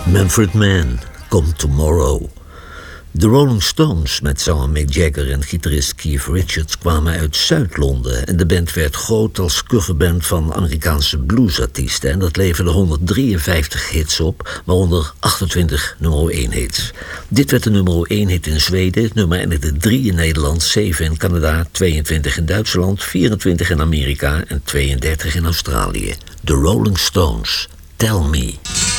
Manfred Mann, Come Tomorrow. De Rolling Stones met zanger Mick Jagger en gitarist Keith Richards kwamen uit Zuid-Londen en de band werd groot als coverband van Amerikaanse bluesartiesten en dat leverde 153 hits op, waaronder 28 nummer 1 hits. Dit werd de nummer 1 hit in Zweden, het nummer eindigde 3 in Nederland, 7 in Canada, 22 in Duitsland, 24 in Amerika en 32 in Australië. De Rolling Stones, Tell Me.